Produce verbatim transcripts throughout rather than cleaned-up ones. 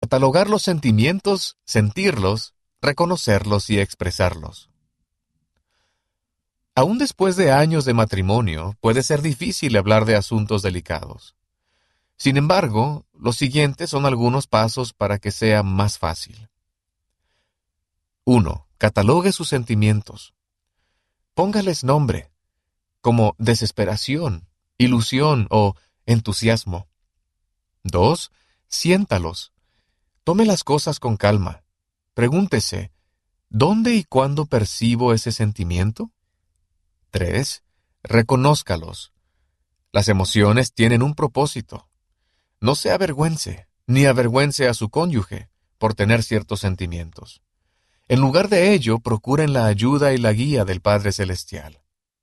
Catalogar los sentimientos, sentirlos, reconocerlos y expresarlos. Aún después de años de matrimonio, puede ser difícil hablar de asuntos delicados. Sin embargo, los siguientes son algunos pasos para que sea más fácil. uno. Catalogue sus sentimientos. Póngales nombre, como desesperación, ilusión o entusiasmo. dos. Siéntalos. Tome las cosas con calma. Pregúntese, ¿dónde y cuándo percibo ese sentimiento? tres. Reconózcalos. Las emociones tienen un propósito. No se avergüence, ni avergüence a su cónyuge por tener ciertos sentimientos. En lugar de ello, procuren la ayuda y la guía del Padre Celestial.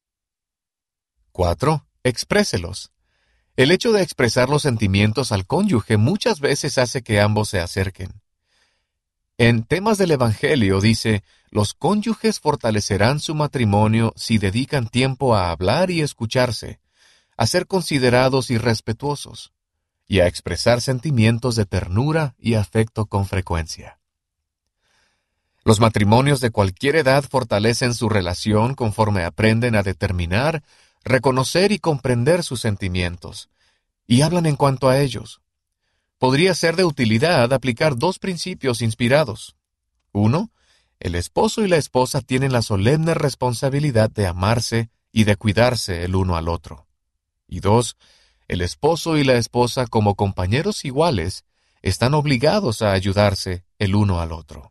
cuatro. Expréselos. El hecho de expresar los sentimientos al cónyuge muchas veces hace que ambos se acerquen. En Temas del Evangelio dice, los cónyuges fortalecerán su matrimonio si dedican tiempo a hablar y escucharse, a ser considerados y respetuosos, y a expresar sentimientos de ternura y afecto con frecuencia. Los matrimonios de cualquier edad fortalecen su relación conforme aprenden a determinar, reconocer y comprender sus sentimientos, y hablan en cuanto a ellos. Podría ser de utilidad aplicar dos principios inspirados. Uno, el esposo y la esposa tienen la solemne responsabilidad de amarse y de cuidarse el uno al otro. Y dos, el esposo y la esposa como compañeros iguales están obligados a ayudarse el uno al otro.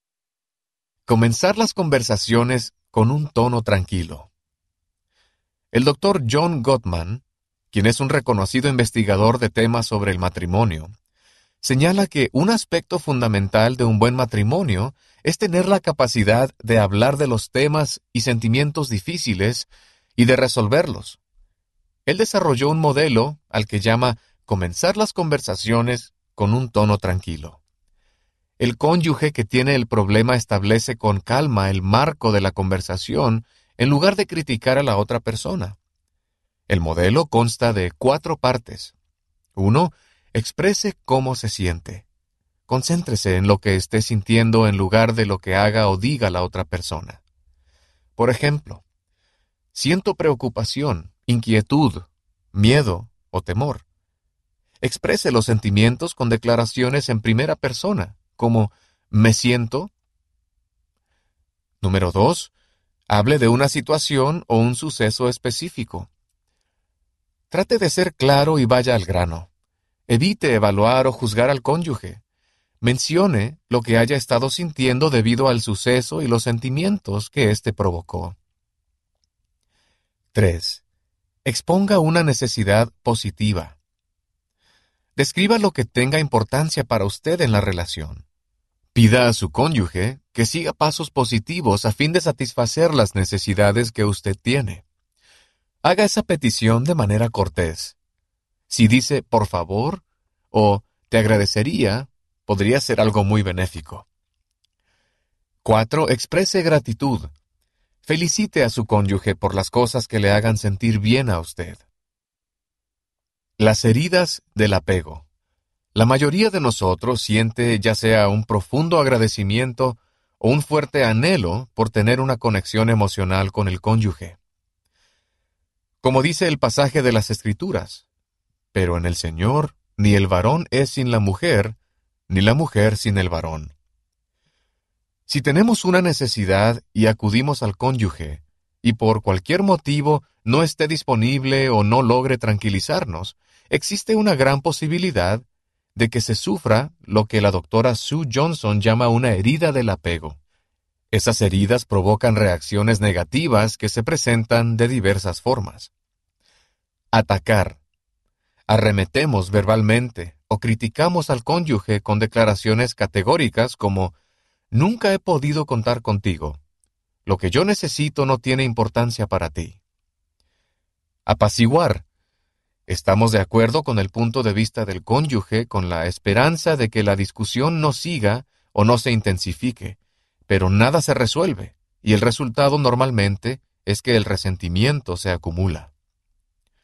Comenzar las conversaciones con un tono tranquilo. El doctor John Gottman, quien es un reconocido investigador de temas sobre el matrimonio, señala que un aspecto fundamental de un buen matrimonio es tener la capacidad de hablar de los temas y sentimientos difíciles y de resolverlos. Él desarrolló un modelo al que llama comenzar las conversaciones con un tono tranquilo. El cónyuge que tiene el problema establece con calma el marco de la conversación en lugar de criticar a la otra persona. El modelo consta de cuatro partes. uno. Exprese cómo se siente. Concéntrese en lo que esté sintiendo en lugar de lo que haga o diga la otra persona. Por ejemplo, siento preocupación, inquietud, miedo o temor. Exprese los sentimientos con declaraciones en primera persona, como me siento. Número dos. Hable de una situación o un suceso específico. Trate de ser claro y vaya al grano. Evite evaluar o juzgar al cónyuge. Mencione lo que haya estado sintiendo debido al suceso y los sentimientos que éste provocó. tres. Exponga una necesidad positiva. Describa lo que tenga importancia para usted en la relación. Pida a su cónyuge que siga pasos positivos a fin de satisfacer las necesidades que usted tiene. Haga esa petición de manera cortés. Si dice por favor o te agradecería, podría ser algo muy benéfico. cuatro. Exprese gratitud. Felicite a su cónyuge por las cosas que le hagan sentir bien a usted. Las heridas del apego. La mayoría de nosotros siente ya sea un profundo agradecimiento o un fuerte anhelo por tener una conexión emocional con el cónyuge. Como dice el pasaje de las Escrituras, pero en el Señor ni el varón es sin la mujer, ni la mujer sin el varón. Si tenemos una necesidad y acudimos al cónyuge, y por cualquier motivo no esté disponible o no logre tranquilizarnos, existe una gran posibilidad de que se sufra lo que la doctora Sue Johnson llama una herida del apego. Esas heridas provocan reacciones negativas que se presentan de diversas formas. Atacar. Arremetemos verbalmente o criticamos al cónyuge con declaraciones categóricas como «Nunca he podido contar contigo. Lo que yo necesito no tiene importancia para ti». Apaciguar. Estamos de acuerdo con el punto de vista del cónyuge con la esperanza de que la discusión no siga o no se intensifique, pero nada se resuelve, y el resultado normalmente es que el resentimiento se acumula.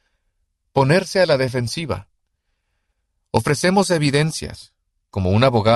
Ponerse a la defensiva. Ofrecemos evidencias, como un abogado